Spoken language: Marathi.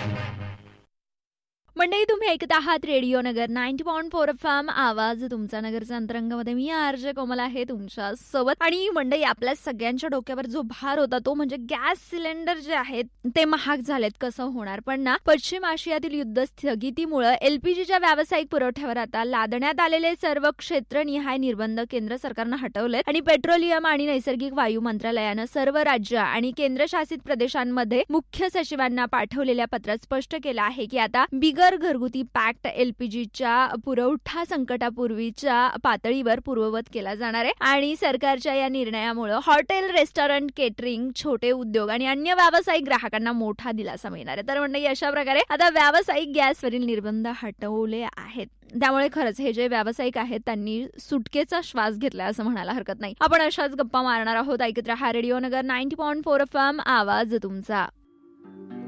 मंडळी, तुम्ही ऐकत आहात रेडिओ नगर 90.4 FM. आवाज तुमचा नगरच्या अंतरंगामध्ये मी आरजे कोमल आहे तुमच्या सोबत. आणि मंडळी, आपल्या सगळ्यांच्या डोक्यावर जो भार होता तो म्हणजे गॅस सिलेंडर जे आहेत ते महाग झालेत. कसं होणार? पण ना, पश्चिम आशियातील युद्ध स्थगितीमुळे एलपीजीच्या व्यावसायिक पुरवठ्यावर आता लादण्यात आलेले सर्व क्षेत्रनिहाय निर्बंध केंद्र सरकारनं हटवलेत आणि पेट्रोलियम आणि नैसर्गिक वायू मंत्रालयानं सर्व राज्य आणि केंद्रशासित प्रदेशांमध्ये मुख्य सचिवांना पाठवलेल्या पत्रात स्पष्ट केलं आहे की आता बिगर घरगुती पॅक्ड एलपीजीच्या पुरवठा संकटापूर्वीच्या पातळीवर पूर्ववत केला जाणार आहे. आणि सरकारच्या या निर्णयामुळे हॉटेल, रेस्टॉरंट, केटरिंग, छोटे उद्योग आणि अन्य व्यावसायिक ग्राहकांना मोठा दिलासा मिळणार आहे. तर मंडळी, अशा प्रकारे आता व्यावसायिक गॅसवरील निर्बंध हटवले आहेत. त्यामुळे खरंच हे जे व्यावसायिक आहेत त्यांनी सुटकेचा श्वास घेतलाय असं म्हणायला हरकत नाही. आपण अशाच गप्पा मारणार आहोत. ऐकत रहा रेडिओ नगर 90.4 FM. आवाज तुमचा.